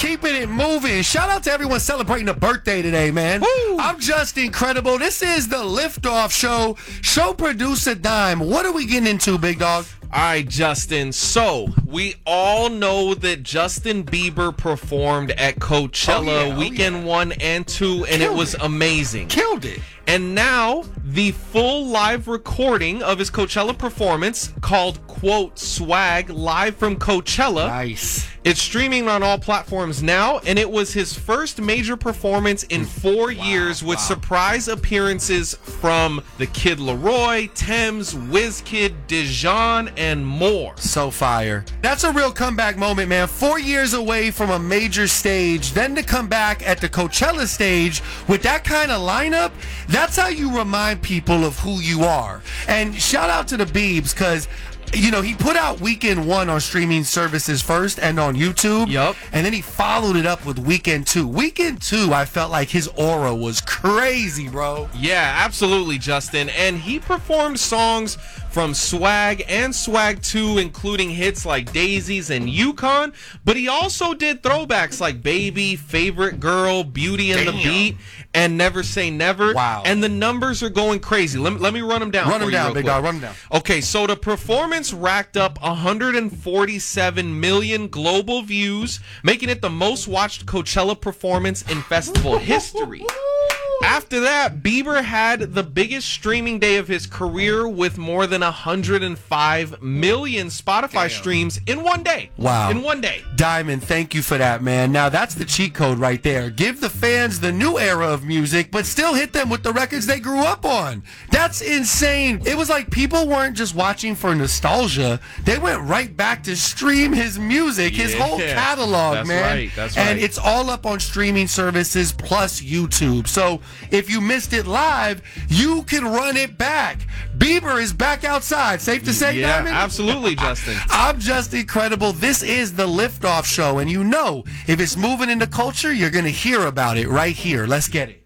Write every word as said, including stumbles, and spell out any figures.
keeping it moving. Shout out to everyone celebrating a birthday today, man. Woo. I'm just incredible. This is the Liftoff Show. Show producer Dime. What are we getting into, big dog? All right, Justin. So, we all know that Justin Bieber performed at Coachella Oh, yeah. Oh, weekend yeah. one and two, and Killed it was it. amazing. Killed it. And now, the full live recording of his Coachella performance, called, quote, Swag, live from Coachella. Nice. It's streaming on all platforms now, and it was his first major performance in four wow, years with wow. surprise appearances from The Kid Laroi, Thames, WizKid, Dijon, and more. So fire. That's a real comeback moment, man. Four years away from a major stage, then to come back at the Coachella stage with that kind of lineup, that's how you remind people of who you are. And shout out to the Biebs, because you know, he put out Weekend One on streaming services first and on YouTube. Yep. And then he followed it up with Weekend Two. Weekend Two, I felt like his aura was crazy, bro. Yeah, absolutely, Justin. And he performed songs from Swag and Swag two, including hits like Daisies and Yukon. But he also did throwbacks like Baby, Favorite Girl, Beauty and Damn. the Beat, and Never Say Never. Wow. And the numbers are going crazy. Let me, let me run them down Run for them you down, real big quick. dog. Run them down. Okay, so the performance racked up one hundred forty-seven million global views, making it the most watched Coachella performance in festival history. After that, Bieber had the biggest streaming day of his career with more than one hundred five million Spotify Damn. streams in one day. Wow. In one day. Diamond, thank you for that, man. Now, that's the cheat code right there. Give the fans the new era of music, but still hit them with the records they grew up on. That's insane. It was like people weren't just watching for nostalgia. They went right back to stream his music, his Yeah. whole catalog, That's man. right. That's And right. it's all up on streaming services plus YouTube. So if you missed it live, you can run it back. Bieber is back outside. Safe to say, Yeah, Diamond? absolutely, Justin. I'm just incredible. This is the Liftoff Show, and you know if it's moving into culture, you're going to hear about it right here. Let's get it.